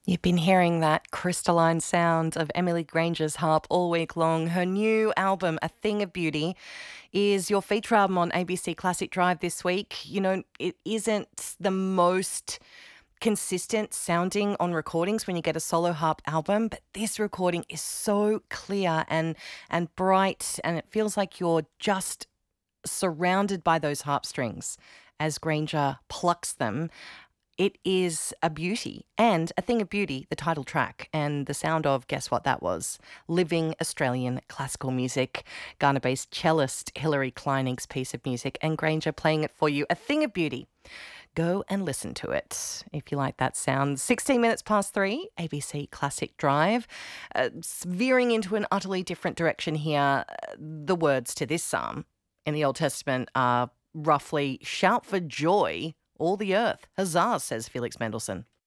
You've been hearing that crystalline sound of Emily Granger's harp all week long. Her new album, A Thing of Beauty, is your feature album on ABC Classic Drive this week. You know, it isn't the most consistent sounding on recordings when you get a solo harp album, but this recording is so clear and bright, and it feels like you're just surrounded by those harp strings as Granger plucks them. It is a beauty, and A Thing of Beauty, the title track, and the sound of, guess what that was? Living Australian classical music. Ghana-based cellist Hilary Kleinig's piece of music, and Granger playing it for you. A Thing of Beauty. Go and listen to it if you like that sound. 16 minutes past 3, ABC Classic Drive. Veering into an utterly different direction here. The words to this psalm in the Old Testament are roughly, shout for joy, all the earth. Huzzah, says Felix Mendelssohn.